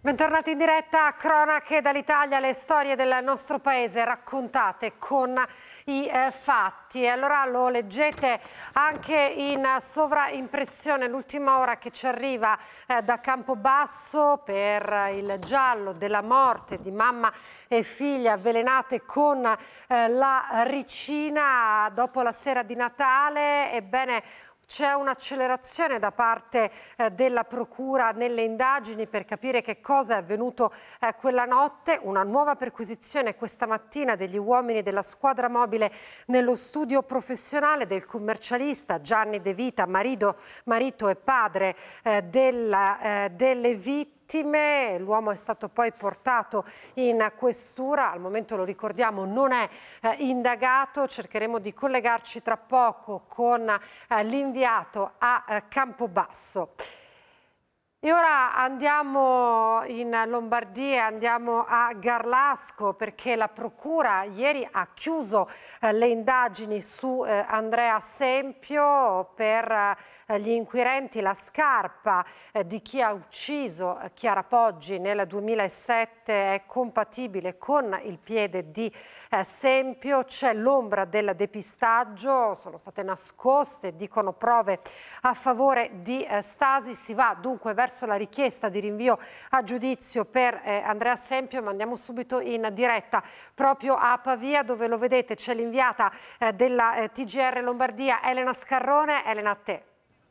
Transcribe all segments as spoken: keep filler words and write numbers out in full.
Bentornati in diretta a Cronache dall'Italia, le storie del nostro paese raccontate con i eh, fatti. E allora lo leggete anche in sovraimpressione, l'ultima ora che ci arriva eh, da Campobasso per il giallo della morte di mamma e figlia avvelenate con eh, la ricina dopo la sera di Natale. Ebbene, c'è un'accelerazione da parte eh, della Procura nelle indagini per capire che cosa è avvenuto eh, quella notte. Una nuova perquisizione questa mattina degli uomini della squadra mobile nello studio professionale del commercialista Gianni De Vita, marito, marito e padre eh, della, eh, delle vittime. L'uomo è stato poi portato in questura, al momento lo ricordiamo non è eh, indagato. Cercheremo di collegarci tra poco con eh, l'inviato a eh, Campobasso. E ora andiamo in Lombardia, andiamo a Garlasco perché la Procura ieri ha chiuso eh, le indagini su eh, Andrea Sempio per eh, gli inquirenti. La scarpa eh, di chi ha ucciso eh, Chiara Poggi nel duemilasette è compatibile con il piede di eh, Sempio. C'è l'ombra del depistaggio, sono state nascoste, dicono, prove a favore di eh, Stasi. Si va dunque verso la richiesta di rinvio a giudizio per eh, Andrea Sempio, ma andiamo subito in diretta proprio a Pavia, dove lo vedete, c'è l'inviata eh, della eh, T G R Lombardia, Elena Scarrone. Elena, a te.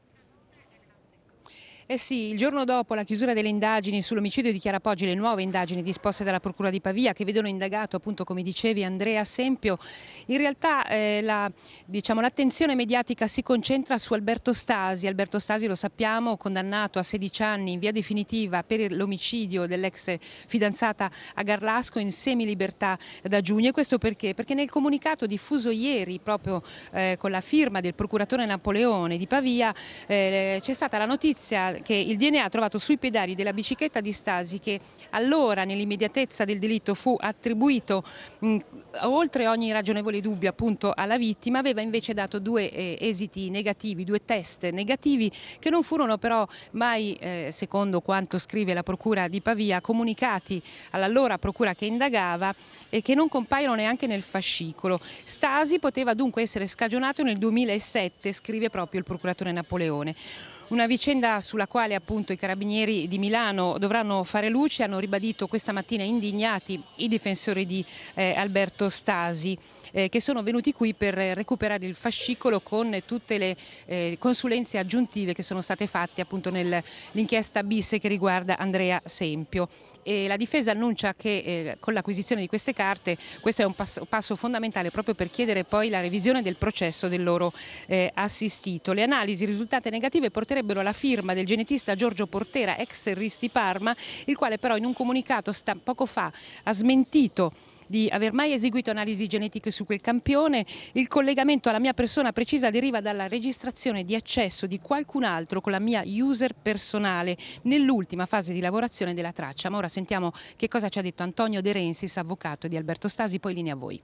Eh sì, il giorno dopo la chiusura delle indagini sull'omicidio di Chiara Poggi, le nuove indagini disposte dalla Procura di Pavia che vedono indagato, appunto come dicevi, Andrea Sempio, in realtà eh, la, diciamo, l'attenzione mediatica si concentra su Alberto Stasi. Alberto Stasi, lo sappiamo, condannato a sedici anni in via definitiva per l'omicidio dell'ex fidanzata a Garlasco in semilibertà da giugno. E questo perché? Perché nel comunicato diffuso ieri, proprio eh, con la firma del procuratore Napoleone di Pavia, eh, c'è stata la notizia che il D N A trovato sui pedali della bicicletta di Stasi, che allora nell'immediatezza del delitto fu attribuito mh, oltre ogni ragionevole dubbio appunto alla vittima, aveva invece dato due eh, esiti negativi, due test negativi che non furono però mai, eh, secondo quanto scrive la Procura di Pavia, comunicati all'allora Procura che indagava e che non compaiono neanche nel fascicolo. Stasi poteva dunque essere scagionato nel duemilasette, scrive proprio il procuratore Napoleone. Una vicenda sulla quale appunto i carabinieri di Milano dovranno fare luce. Hanno ribadito questa mattina indignati i difensori di eh, Alberto Stasi, eh, che sono venuti qui per recuperare il fascicolo con tutte le eh, consulenze aggiuntive che sono state fatte appunto nell'inchiesta bis che riguarda Andrea Sempio. E la difesa annuncia che eh, con l'acquisizione di queste carte questo è un passo, passo fondamentale proprio per chiedere poi la revisione del processo del loro eh, assistito. Le analisi risultate negative porterebbero alla firma del genetista Giorgio Portera, ex Risti Parma, il quale però in un comunicato sta, poco fa ha smentito di aver mai eseguito analisi genetiche su quel campione. Il collegamento alla mia persona precisa deriva dalla registrazione di accesso di qualcun altro con la mia user personale nell'ultima fase di lavorazione della traccia. Ma ora sentiamo che cosa ci ha detto Antonio De Rensis, avvocato di Alberto Stasi, poi linea a voi.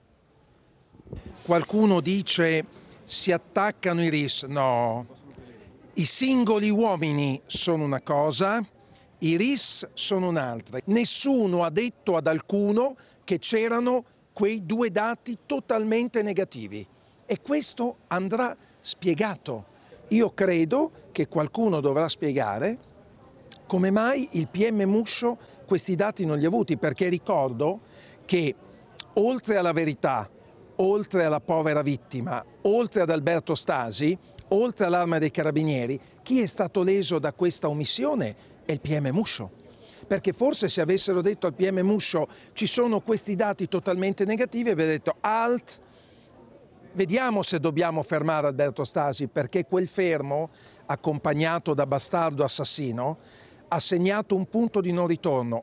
Qualcuno dice si attaccano i R I S, no, i singoli uomini sono una cosa, i R I S sono un'altra. Nessuno ha detto ad alcuno che c'erano quei due dati totalmente negativi e questo andrà spiegato. Io credo che qualcuno dovrà spiegare come mai il P M Muscio questi dati non li ha avuti, perché ricordo che oltre alla verità, oltre alla povera vittima, oltre ad Alberto Stasi, oltre all'Arma dei Carabinieri, chi è stato leso da questa omissione è il P M Muscio. Perché forse se avessero detto al P M Muscio ci sono questi dati totalmente negativi, avrebbe detto alt, vediamo se dobbiamo fermare Alberto Stasi, perché quel fermo, accompagnato da bastardo assassino, ha segnato un punto di non ritorno.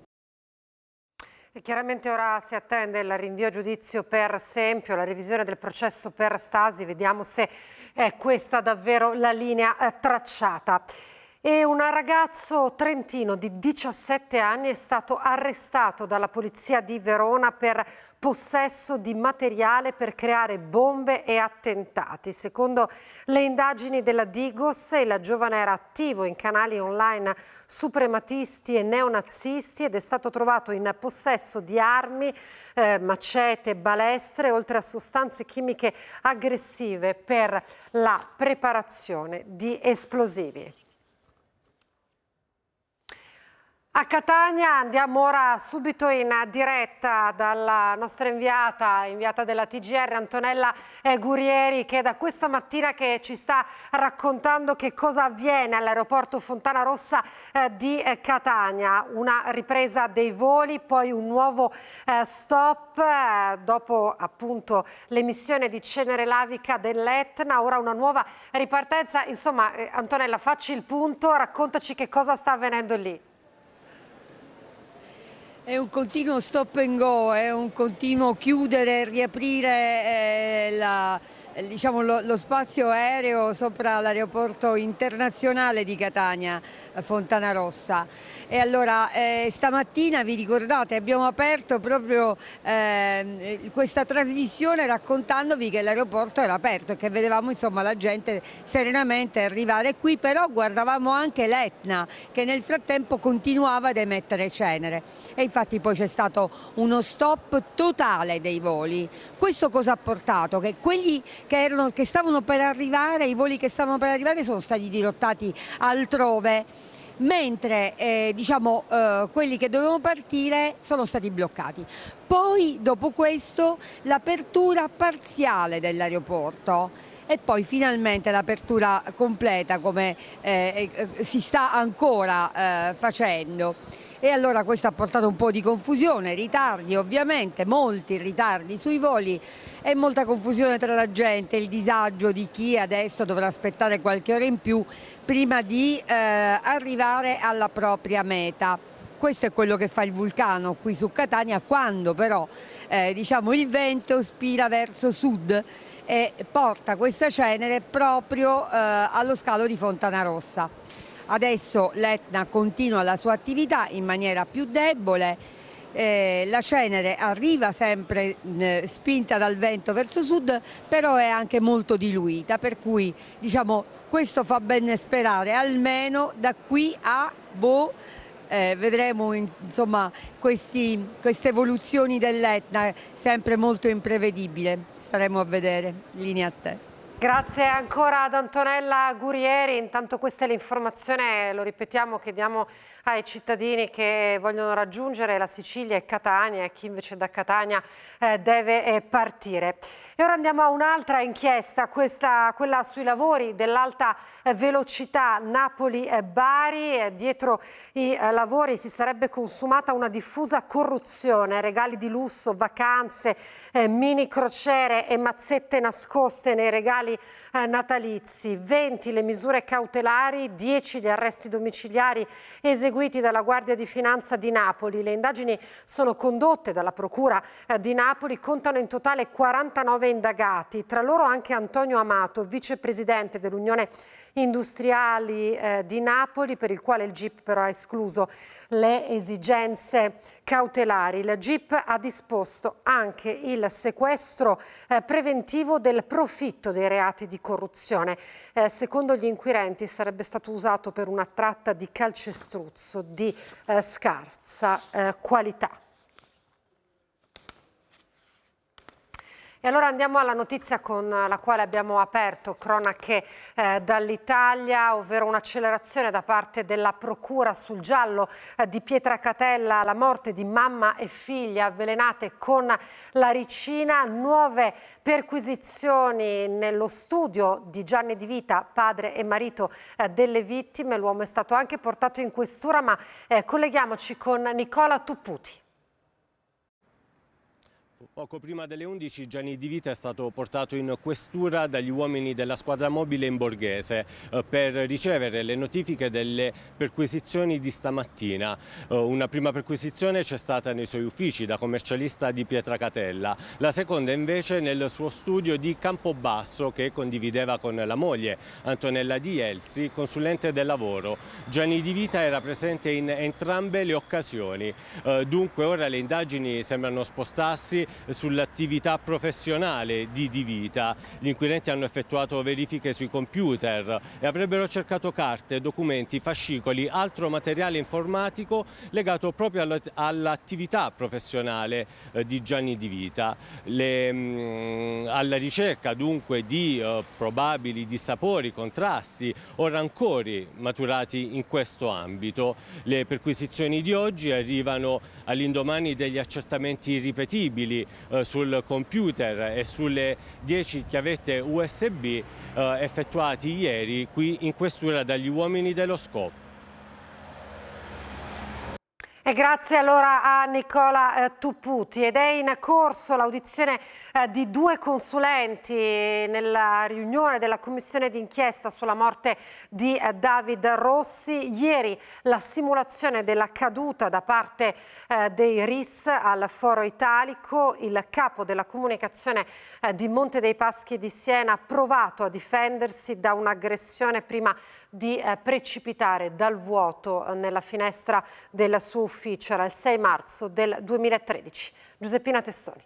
E chiaramente ora si attende il rinvio a giudizio per Sempio, la revisione del processo per Stasi, vediamo se è questa davvero la linea eh, tracciata. E un ragazzo trentino di diciassette anni è stato arrestato dalla polizia di Verona per possesso di materiale per creare bombe e attentati. Secondo le indagini della Digos, il giovane era attivo in canali online suprematisti e neonazisti ed è stato trovato in possesso di armi, eh, macete, balestre, oltre a sostanze chimiche aggressive per la preparazione di esplosivi. A Catania andiamo ora subito in diretta dalla nostra inviata, inviata della T G R, Antonella Gurieri, che è da questa mattina che ci sta raccontando che cosa avviene all'aeroporto Fontanarossa eh, di eh, Catania. Una ripresa dei voli, poi un nuovo eh, stop eh, dopo appunto l'emissione di cenere lavica dell'Etna, ora una nuova ripartenza. Insomma, eh, Antonella, facci il punto, raccontaci che cosa sta avvenendo lì. È un continuo stop and go, è un continuo chiudere e riaprire eh, la, diciamo, lo, lo spazio aereo sopra l'aeroporto internazionale di Catania, Fontanarossa. E allora eh, stamattina, vi ricordate, abbiamo aperto proprio eh, questa trasmissione raccontandovi che l'aeroporto era aperto e che vedevamo insomma la gente serenamente arrivare qui, però guardavamo anche l'Etna che nel frattempo continuava ad emettere cenere e infatti poi c'è stato uno stop totale dei voli. Questo cosa ha portato? Che quelli che, erano, che stavano per arrivare, i voli che stavano per arrivare sono stati dirottati altrove, mentre eh, diciamo, eh, quelli che dovevano partire sono stati bloccati. Poi dopo questo l'apertura parziale dell'aeroporto e poi finalmente l'apertura completa come eh, eh, si sta ancora eh, facendo. E allora questo ha portato un po' di confusione, ritardi ovviamente, molti ritardi sui voli e molta confusione tra la gente, il disagio di chi adesso dovrà aspettare qualche ora in più prima di eh, arrivare alla propria meta. Questo è quello che fa il vulcano qui su Catania quando però eh, diciamo, il vento spira verso sud e porta questa cenere proprio eh, allo scalo di Fontanarossa. Adesso l'Etna continua la sua attività in maniera più debole, eh, la cenere arriva sempre eh, spinta dal vento verso sud, però è anche molto diluita, per cui diciamo, questo fa ben sperare, almeno da qui a boh, eh, vedremo insomma, questi, queste evoluzioni dell'Etna, sempre molto imprevedibile, staremo a vedere, linea a te. Grazie ancora ad Antonella Gurieri. Intanto questa è l'informazione, lo ripetiamo, che diamo ai cittadini che vogliono raggiungere la Sicilia e Catania e chi invece da Catania eh, deve eh, partire. E ora andiamo a un'altra inchiesta, questa, quella sui lavori dell'alta eh, velocità Napoli-Bari. Eh, dietro i eh, lavori si sarebbe consumata una diffusa corruzione, regali di lusso, vacanze, eh, mini crociere e mazzette nascoste nei regali eh, natalizi. venti le misure cautelari, dieci gli arresti domiciliari eseguiti dalla Guardia di Finanza di Napoli. Le indagini sono condotte dalla Procura eh, di Napoli, contano in totale quarantanove indagati, tra loro anche Antonio Amato, vicepresidente dell'Unione Industriali eh, di Napoli, per il quale il G I P però ha escluso le esigenze cautelari. Il G I P ha disposto anche il sequestro eh, preventivo del profitto dei reati di corruzione. Eh, secondo gli inquirenti sarebbe stato usato per una tratta di calcestruzzo di eh, scarsa eh, qualità. E allora andiamo alla notizia con la quale abbiamo aperto cronache eh, dall'Italia, ovvero un'accelerazione da parte della Procura sul giallo eh, di Pietracatella, la morte di mamma e figlia avvelenate con la ricina, nuove perquisizioni nello studio di Gianni Di Vita, padre e marito eh, delle vittime. L'uomo è stato anche portato in questura, ma eh, colleghiamoci con Nicola Tupputi. Poco prima delle undici Gianni Di Vita è stato portato in questura dagli uomini della squadra mobile in Borghese eh, per ricevere le notifiche delle perquisizioni di stamattina. Eh, una prima perquisizione c'è stata nei suoi uffici da commercialista di Pietracatella, la seconda invece nel suo studio di Campobasso che condivideva con la moglie Antonella Di Elsi, consulente del lavoro. Gianni Di Vita era presente in entrambe le occasioni, eh, dunque ora le indagini sembrano spostarsi sull'attività professionale di Di Vita. Gli inquirenti hanno effettuato verifiche sui computer e avrebbero cercato carte, documenti, fascicoli, altro materiale informatico legato proprio all'attività professionale di Gianni Di Vita. Le, mh, alla ricerca dunque di eh, probabili dissapori, contrasti o rancori maturati in questo ambito. Le perquisizioni di oggi arrivano all'indomani degli accertamenti ripetibili eh, sul computer e sulle dieci chiavette U S B eh, effettuati ieri qui in questura dagli uomini dello S C O. E grazie allora a Nicola eh, Tupputi. Ed è in corso l'audizione eh, di due consulenti nella riunione della commissione d'inchiesta sulla morte di eh, David Rossi. Ieri la simulazione della caduta da parte eh, dei R I S al Foro Italico. Il capo della comunicazione eh, di Monte dei Paschi di Siena ha provato a difendersi da un'aggressione prima di eh, precipitare dal vuoto eh, nella finestra del suo ufficio. Era il sei marzo del duemilatredici. Giuseppina Tessoni.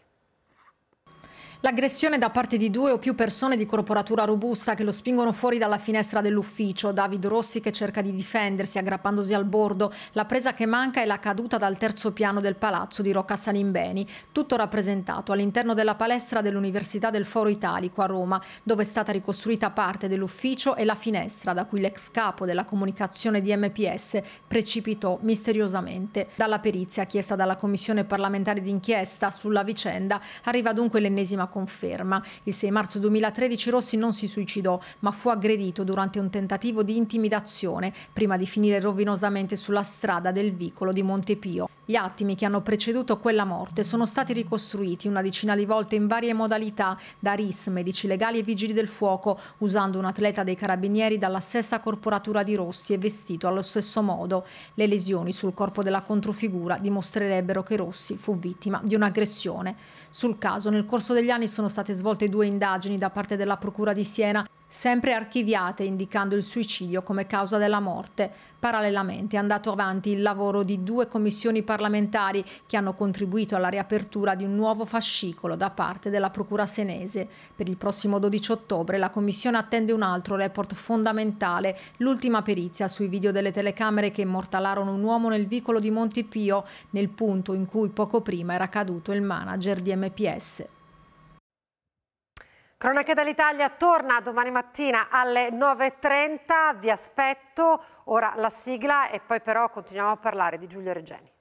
L'aggressione da parte di due o più persone di corporatura robusta che lo spingono fuori dalla finestra dell'ufficio, David Rossi che cerca di difendersi aggrappandosi al bordo, la presa che manca e la caduta dal terzo piano del palazzo di Rocca Salimbeni, tutto rappresentato all'interno della palestra dell'Università del Foro Italico a Roma, dove è stata ricostruita parte dell'ufficio e la finestra da cui l'ex capo della comunicazione di M P S precipitò misteriosamente. Dalla perizia chiesta dalla Commissione parlamentare d'inchiesta sulla vicenda arriva dunque l'ennesima conferma. Il sei marzo duemilatredici Rossi non si suicidò, ma fu aggredito durante un tentativo di intimidazione prima di finire rovinosamente sulla strada del vicolo di Montepio. Gli attimi che hanno preceduto quella morte sono stati ricostruiti una decina di volte in varie modalità da R I S, medici legali e vigili del fuoco, usando un atleta dei carabinieri dalla stessa corporatura di Rossi e vestito allo stesso modo. Le lesioni sul corpo della controfigura dimostrerebbero che Rossi fu vittima di un'aggressione. Sul caso, nel corso degli anni sono state svolte due indagini da parte della Procura di Siena, sempre archiviate, indicando il suicidio come causa della morte. Parallelamente è andato avanti il lavoro di due commissioni parlamentari che hanno contribuito alla riapertura di un nuovo fascicolo da parte della Procura senese. Per il prossimo dodici ottobre la Commissione attende un altro report fondamentale, l'ultima perizia sui video delle telecamere che immortalarono un uomo nel vicolo di Montepio, nel punto in cui poco prima era caduto il manager di M P S. Cronache dall'Italia torna domani mattina alle nove e trenta, vi aspetto, ora la sigla e poi però continuiamo a parlare di Giulio Regeni.